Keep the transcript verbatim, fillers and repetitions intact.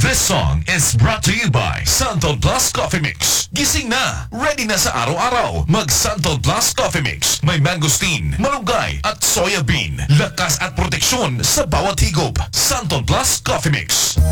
This song is brought to you by Santol Plus Coffee Mix. Gising na, ready na sa araw-araw. Mag Santol Plus Coffee Mix. May mangosteen, malunggay at soya bean. Lakas at proteksyon sa bawat higop. Santol Plus Coffee Mix.